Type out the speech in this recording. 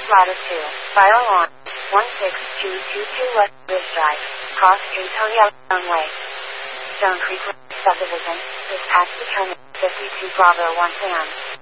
Ladder 2, Fire Alarm, 16222 West Ridge Drive, Cross Street, Tonya, Runway. Stone Creek Subdivision, dispatch determined, 52 Bravo 1 Sam.